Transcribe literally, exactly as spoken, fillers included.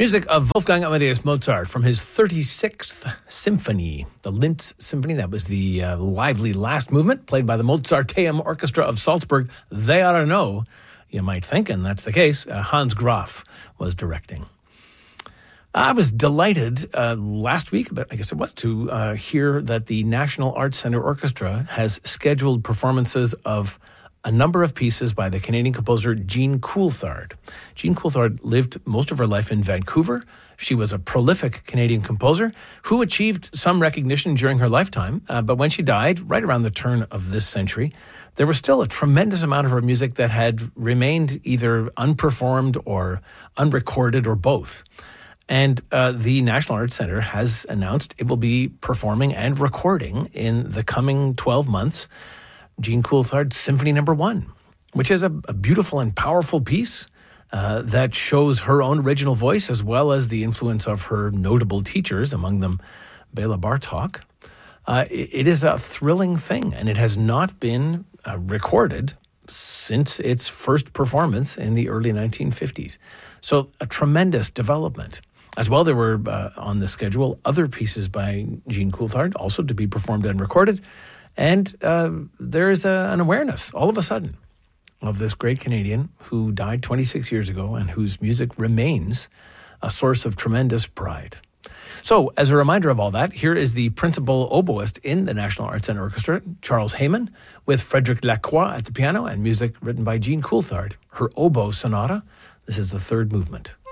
Music of Wolfgang Amadeus Mozart from his thirty-sixth Symphony, the Linz Symphony. That was the uh, lively last movement played by the Mozarteum Orchestra of Salzburg. They ought to know, you might think, and that's the case. Uh, Hans Graf was directing. I was delighted uh, last week, but I guess it was, to uh, hear that the National Arts Centre Orchestra has scheduled performances of a number of pieces by the Canadian composer Jean Coulthard. Jean Coulthard lived most of her life in Vancouver. She was a prolific Canadian composer who achieved some recognition during her lifetime, uh, but when she died, right around the turn of this century, there was still a tremendous amount of her music that had remained either unperformed or unrecorded or both. And uh, the National Arts Centre has announced it will be performing and recording in the coming twelve months Jean Coulthard's Symphony Number One, which is a, a beautiful and powerful piece uh, that shows her own original voice as well as the influence of her notable teachers, among them Bela Bartok. Uh, it, it is a thrilling thing, and it has not been uh, recorded since its first performance in the early nineteen fifties. So a tremendous development. As well, there were uh, on the schedule other pieces by Jean Coulthard, also to be performed and recorded. And uh, there is a, an awareness, all of a sudden, of this great Canadian who died twenty-six years ago and whose music remains a source of tremendous pride. So, as a reminder of all that, here is the principal oboist in the National Arts Centre Orchestra, Charles Hayman, with Frédéric Lacroix at the piano and music written by Jean Coulthard, her oboe sonata. This is the third movement.